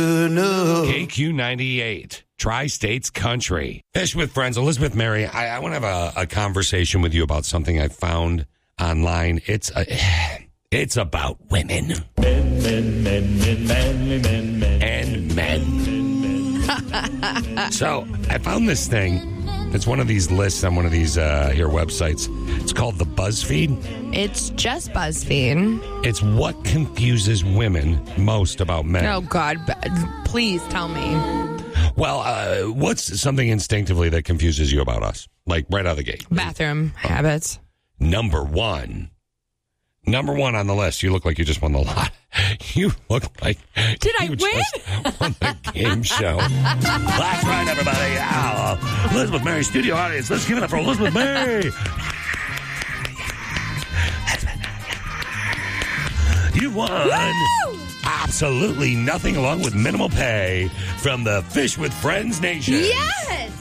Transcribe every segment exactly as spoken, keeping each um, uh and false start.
K Q ninety-eight, Tri-States Country. Fish with Friends. Elizabeth Mary, I, I want to have a, a conversation with you about something I found online. It's a, it's about women. Men, men, men, men, men, men, men. And men. So, I found this thing. It's one of these lists on one of these uh, here websites. It's called the BuzzFeed. It's just BuzzFeed. It's what confuses women most about men. Oh, God. b- Please tell me. Well, uh, what's something instinctively that confuses you about us? Like right out of the gate. Bathroom Oh. habits. Number one. Number one on the list. You look like you just won the lot. You look like Did I you win? just won the game show. That's right, everybody. Uh, Elizabeth Mary studio audience. Let's give it up for Elizabeth Mary. You won. Woo! Absolutely nothing along with minimal pay from the Fish with Friends Nation. Yes!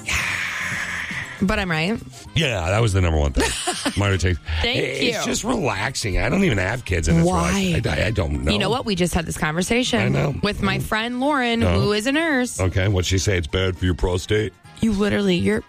But I'm right. Yeah, that was the number one thing. Marta takes. Thank it's you. It's just relaxing. I don't even have kids, and that's Why? I, I, I don't know. You know what? We just had this conversation I know. with my friend Lauren, Uh-huh. who is a nurse. Okay, what'd she say? It's bad for your prostate? You literally, you're,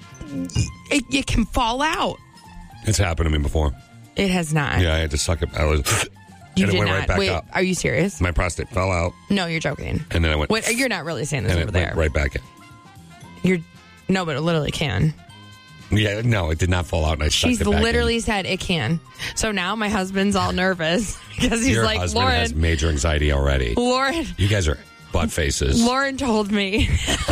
it, it can fall out. It's happened to me before. It has not. Yeah, I had to suck it. I was, You and did it went not. right back Wait, up. are you serious? My prostate fell out, No, you're joking. and then I went. Wait, you're not really saying this and over it there. went right back in. You're no, but it literally can. Yeah, no, it did not fall out, and I sucked She's it back literally in. said it can. So now my husband's all nervous because he's Your like, husband Lauren, has major anxiety already. Lauren, You guys are butt faces. Lauren told me.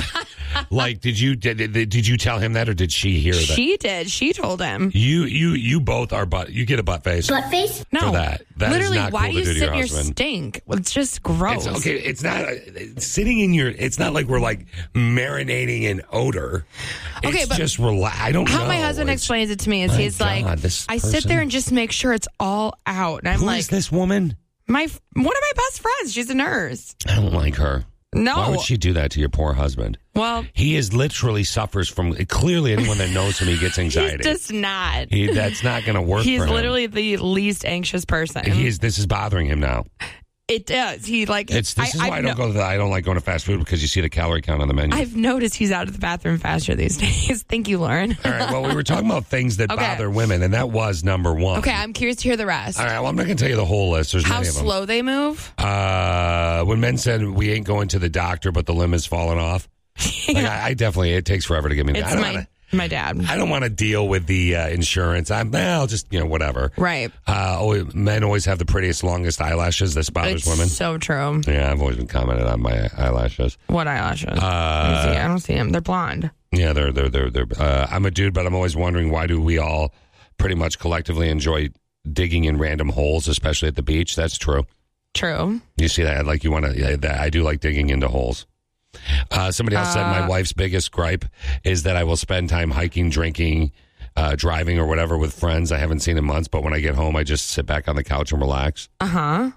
Like, did you did, did did you tell him that, or did she hear that? She did. She told him. You you you both are butt. You get a butt face. Butt face? No. For that. That is literally, not why cool do to you do to sit your in your husband. stink? Well, it's just gross. It's, okay, it's not uh, sitting in your. It's not like we're like marinating in odor. Okay, it's but just relax. I don't How know. my husband It's- explains it to me is My he's God, like, this I sit person- there and just make sure it's all out. And I'm Who like, is this woman? my one of my best friends. She's a nurse. I don't like her. No. Why would she do that to your poor husband? Well, He is literally suffers from. Clearly, anyone that knows him, he gets he's anxiety. just not. He, that's not going to work. He's for him. literally the least anxious person. He is. This is bothering him now. It does. He like. It's this is why I, I've don't no- go. To the, I don't like going to fast food because you see the calorie count on the menu. I've noticed he's out of the bathroom faster these days. Thank you, Lauren. All right. Well, we were talking about things that Okay. bother women, and that was number one. Okay, I'm curious to hear the rest. All right. Well, I'm not going to tell you the whole list. There's How many of them. slow they move. Uh, when men said we ain't going to the doctor, but the limb has fallen off. Like, I, I definitely. It takes forever to get me. It's I don't my wanna, my dad. I don't want to deal with the uh, insurance. I'm. Well, just you know, whatever. Right. Uh, always, men always have the prettiest, longest eyelashes. This bothers It's women. so true. Yeah, I've always been commented on my eyelashes. What eyelashes? Uh, I don't see. I don't see them. They're blonde. Yeah, they're they're they're they're. Uh, I'm a dude, but I'm always wondering why do we all pretty much collectively enjoy digging in random holes, especially at the beach. That's true. True. You see that? Like you want to? Yeah, I do like digging into holes. Uh, somebody else said my Uh, wife's biggest gripe is that I will spend time hiking, drinking, uh, driving, or whatever with friends I haven't seen in months. But when I get home, I just sit back on the couch and relax. Uh huh.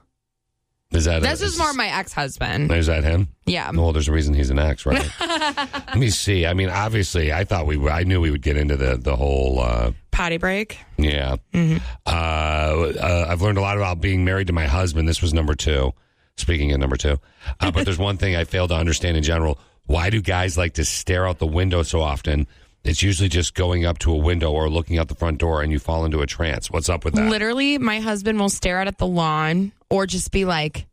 Is that This is, is more my ex husband. Is that him? Yeah. Well, there's a reason he's an ex, right? Let me see. I mean, obviously, I thought we. I knew we would get into the the whole. Uh, Potty break. yeah. Mm-hmm. Uh, uh, I've learned a lot about being married to my husband. This was number two. Speaking of number two, uh, but there's one thing I fail to understand in general. Why do guys like to stare out the window so often? It's usually just going up to a window or looking out the front door and you fall into a trance. What's up with that? Literally, my husband will stare out at the lawn or just be like,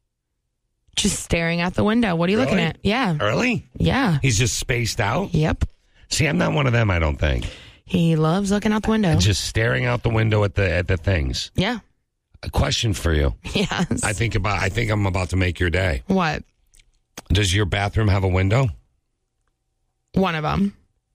just staring out the window. What are you Really? looking at? Yeah. Early? Yeah. He's just spaced out? Yep. See, I'm not one of them, I don't think. He loves looking out the window. Just staring out the window at the at the things. Yeah. A question for you. Yes. I think about I think I'm about to make your day. What? Does your bathroom have a window? One of them.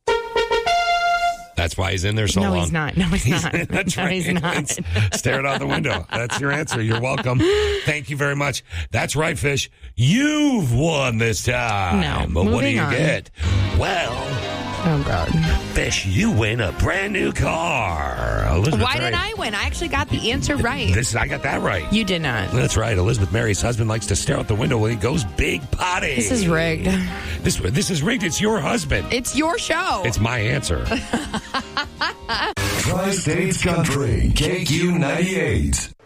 That's why he's in there so no, long. he's not. No, he's not. That's no, right. he's not. Staring out the window. That's your answer. You're welcome. Thank you very much. That's right, Fish. You've won this time. No, But what do moving you on. get? Well, Oh, God. Fish, you win a brand new car. Elizabeth Why Mary. did I win? I actually got the answer right. This I got that right. You did not. That's right. Elizabeth Mary's husband likes to stare out the window when he goes big potty. This is rigged. This this is rigged. It's your husband. It's your show. It's my answer. Tri-States Country, K Q ninety-eight.